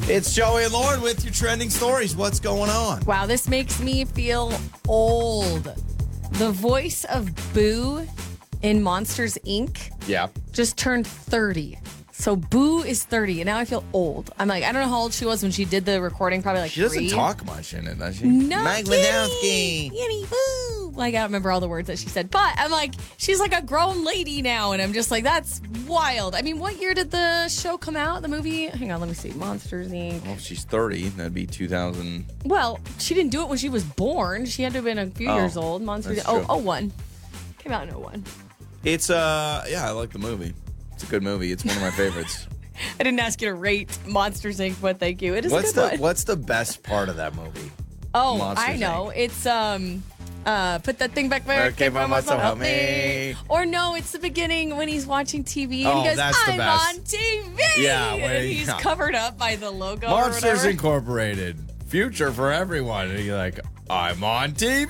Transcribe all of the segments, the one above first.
It's Joey and Lauren with your trending stories. What's going on? Wow, this makes me feel old. The voice of Boo in Monsters, Inc. Yeah. just turned 30. So Boo is 30, and now I feel old. I'm like, I don't know how old she was when she did the recording, probably like She doesn't 3. talk much in it, does she? No, Mike Kitty, Wazowski. Kitty, Boo. Like, I don't remember all the words that she said, but I'm like, she's like a grown lady now, and I'm just like, that's wild. I mean, what year did the show come out, the movie? Hang on, let me see. Monsters, Inc. Well, if she's 30, that'd be 2000. Well, she didn't do it when she was born. She had to have been a few years old. Monsters, that's true. 01. Came out in 01. It's, yeah, I like the movie. It's a good movie. It's one of my favorites. I didn't ask you to rate Monsters, Inc., but thank you. It is a good one. What's the best part of that movie? Oh, Monsters, I know. Inc. It's put that thing back where it came from. So help me. Or no, it's the beginning when he's watching TV and Oh, he goes, that's the "I'm best. on TV." Yeah, when and he's covered up by the logo. or Monsters whatever. Incorporated. Future for everyone. And you're like, I'm on TV.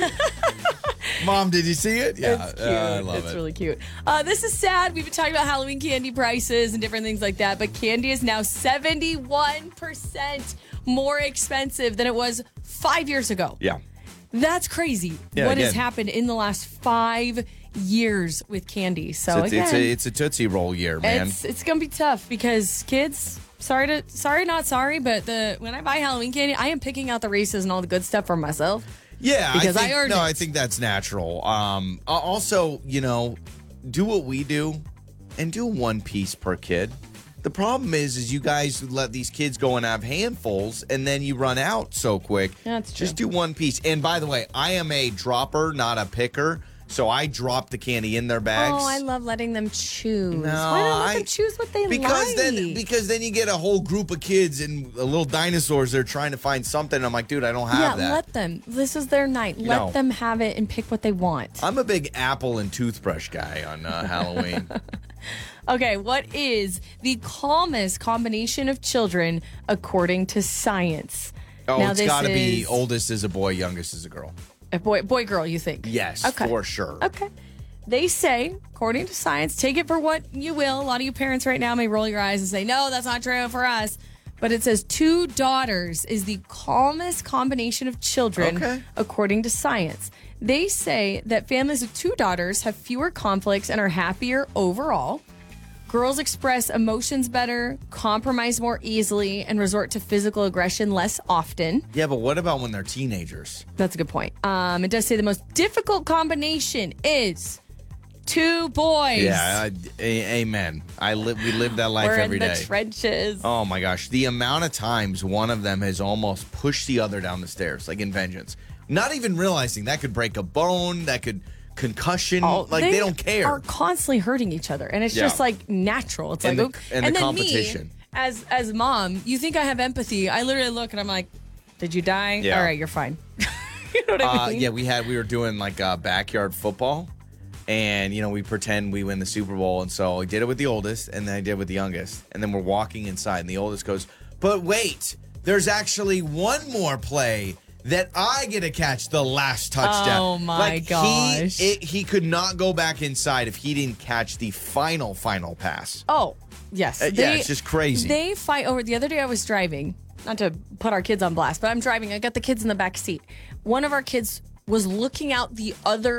Mom, did you see it? Yeah, It's cute. I love it. It's really cute. This is sad. We've been talking about Halloween candy prices and different things like that, but candy is now 71% more expensive than it was 5 years ago. Yeah. That's crazy. Yeah, what has again. happened in the last 5 years with candy. So It's a Tootsie Roll year, man. it's gonna be tough because kids. Sorry, not sorry, but when I buy Halloween candy, I am picking out the Reese's and all the good stuff for myself. Yeah, Because I I earned it. I think that's natural. Also, do what we do and do one piece per kid. The problem is you guys let these kids go and have handfuls, and then you run out so quick. That's true. Just do one piece. And by the way, I am a dropper, not a picker, so I drop the candy in their bags. Oh, I love letting them choose. No, Why not let them choose what they because like? because then you get a whole group of kids and little dinosaurs. They're trying to find something. I'm like, dude, I don't have that. Let them. This is their night. Let No. them have it and pick what they want. I'm a big apple and toothbrush guy on Halloween. Okay, what is the calmest combination of children according to science? Oh, Now, it's this got to be is oldest is a boy, youngest is a girl. a boy, girl. You think? Yes, Okay. for sure. Okay. They say, according to science, take it for what you will. A lot of you parents right now may roll your eyes and say, no, that's not true for us. But it says 2 daughters is the calmest combination of children, Okay. according to science. They say that families with 2 daughters have fewer conflicts and are happier overall. Girls express emotions better, compromise more easily, and resort to physical aggression less often. Yeah, but what about when they're teenagers? That's a good point. It does say the most difficult combination is 2 boys. Yeah, amen. We live that life We're every in the day. trenches. Oh my gosh, the amount of times one of them has almost pushed the other down the stairs, like in vengeance, not even realizing that could break a bone, that could concussion. They don't care. Are constantly hurting each other, and it's Yeah. just like natural. It's And like, the- oop. and the then competition. me, as mom, you think I have empathy? I literally look and I'm like, "Did you die? Yeah. All right, you're fine." You know what I mean? Yeah, we were doing like backyard football, and we pretend we win the Super Bowl, and so I did it with the oldest, and then I did it with the youngest, and then we're walking inside, and the oldest goes, "But wait, there's actually one more play that I get to catch the last touchdown." Oh, my gosh. He could not go back inside if he didn't catch the final pass. Oh, yes. Yeah, it's just crazy. They fight over. The other day I was driving, not to put our kids on blast, but I'm driving. I got the kids in the back seat. One of our kids was looking out the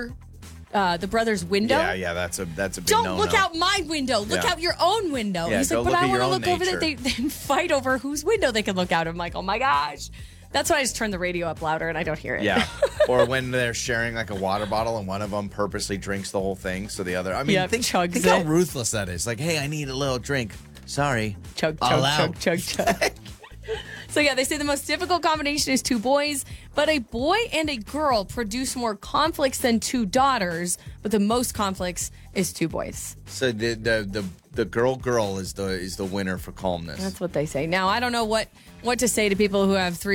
brother's window. Yeah, that's a big Don't no-no. look out my window. Look Yeah. out your own window. Yeah, He's go like, but look I at want your to own look over there. nature. They fight over whose window they can look out. I'm like, oh my gosh. That's why I just turn the radio up louder and I don't hear it. Yeah. Or when they're sharing like a water bottle and one of them purposely drinks the whole thing, so the other. I mean, Yep, think chugs how it. ruthless that is. Like, hey, I need a little drink. Sorry. Chug, All chug, out. chug, chug, chug. So yeah, they say the most difficult combination is 2 boys, but a boy and a girl produce more conflicts than 2 daughters, but the most conflicts is 2 boys. So the girl is the winner for calmness. That's what they say. Now, I don't know what to say to people who have 3